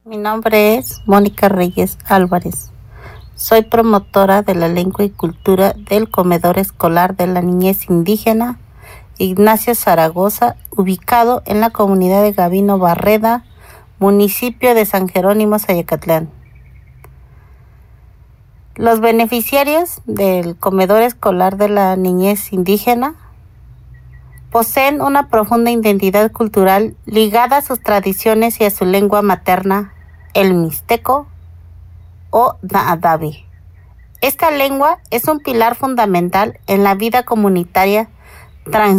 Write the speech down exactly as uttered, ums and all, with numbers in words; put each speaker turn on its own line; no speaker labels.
Mi nombre es Mónica Reyes Álvarez. Soy promotora de la lengua y cultura del comedor escolar de la niñez indígena Ignacio Zaragoza, ubicado en la comunidad de Gavino Barreda, municipio de San Jerónimo, Zayacatlán. Los beneficiarios del comedor escolar de la niñez indígena poseen una profunda identidad cultural ligada a sus tradiciones y a su lengua materna, el mixteco o naadavi. Esta lengua es un pilar fundamental en la vida comunitaria trans